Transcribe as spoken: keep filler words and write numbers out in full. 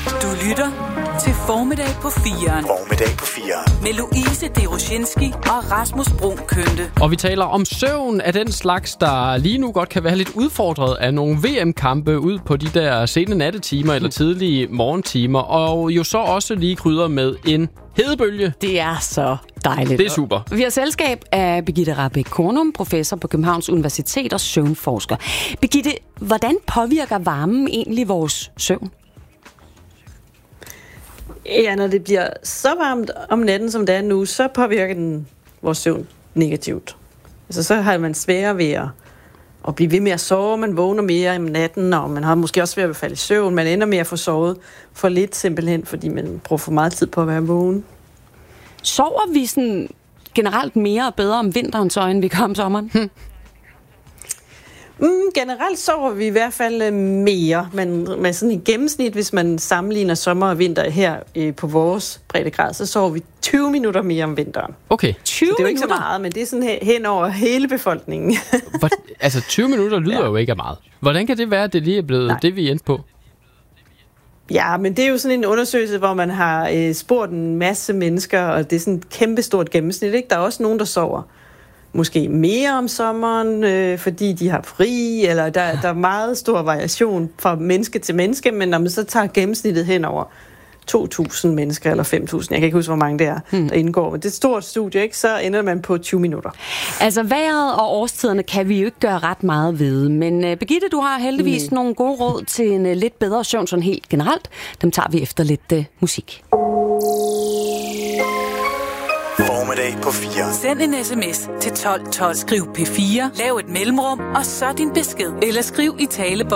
Du lytter til Formiddag på firen. Formiddag på firen. Med Louise Deroshinski og Rasmus Brun Kønte. Og vi taler om søvn af den slags, der lige nu godt kan være lidt udfordret af nogle V M-kampe ud på de der sene nattetimer eller tidlige morgentimer. Og jo så også lige krydder med en hedebølge. Det er så dejligt. Det er super. Vi har selskab af Birgitte Rahbek Kornum, professor på Københavns Universitet og søvnforsker. Birgitte, hvordan påvirker varmen egentlig vores søvn? Ja, når det bliver så varmt om natten, som det er nu, så påvirker den vores søvn negativt. Altså, så har man sværere ved at, at blive ved med at sove, man vågner mere om natten, og man har måske også svært ved at falde i søvn. Man ender med at få sovet for lidt simpelthen, fordi man bruger for meget tid på at være vågen. Sover vi sådan generelt mere og bedre om vinteren, så end vi gør om sommeren? Hm. Mm, generelt sover vi i hvert fald mere, men med sådan i gennemsnit, hvis man sammenligner sommer og vinter her øh, på vores breddegrad, så sover vi tyve minutter mere om vinteren. Okay. tyve så det er jo ikke minutter? så meget, men det er sådan hen over hele befolkningen. Hvor, altså tyve minutter lyder ja. jo ikke af meget. Hvordan kan det være, at det lige er blevet Nej. det, vi endte på? Ja, men det er jo sådan en undersøgelse, hvor man har øh, spurgt en masse mennesker, og det er sådan et kæmpestort gennemsnit, ikke? Der er også nogen, der sover måske mere om sommeren, øh, fordi de har fri, eller der, der er meget stor variation fra menneske til menneske, men når man så tager gennemsnittet hen over to tusind mennesker, eller fem tusind, jeg kan ikke huske, hvor mange det er, hmm. der indgår, men det er et stort studie, ikke? Så ender man på tyve minutter. Altså vejret og årstiderne kan vi jo ikke gøre ret meget ved, men uh, Birgitte, du har heldigvis mm. nogle gode råd til en uh, lidt bedre søvn, sådan helt generelt. Dem tager vi efter lidt uh, musik. Formiddag på firen. Send en sms til tolv tolv. Skriv P fire, lav et mellemrum, og så din besked. Eller skriv i taleboksen